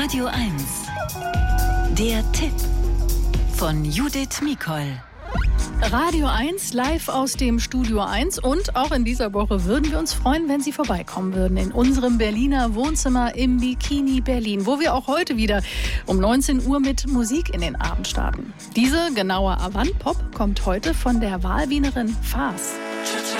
Radio 1. Der Tipp von Judith Mikol. Radio 1 live aus dem Studio 1 und auch in dieser Woche würden wir uns freuen, wenn Sie vorbeikommen würden in unserem Berliner Wohnzimmer im Bikini Berlin, wo wir auch heute wieder um 19 Uhr mit Musik in den Abend starten. Diese genaue Avant-Pop kommt heute von der Wahlwienerin Fars.